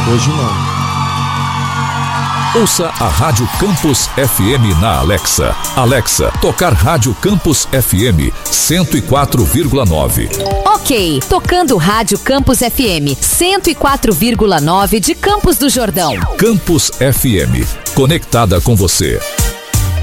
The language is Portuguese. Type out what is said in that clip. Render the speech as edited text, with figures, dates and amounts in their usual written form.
Hoje não. Ouça a Rádio Campus FM na Alexa. Alexa, tocar Rádio Campus FM 104,9. Ok, tocando Rádio Campus FM 104,9 de Campos do Jordão. Campus FM, conectada com você.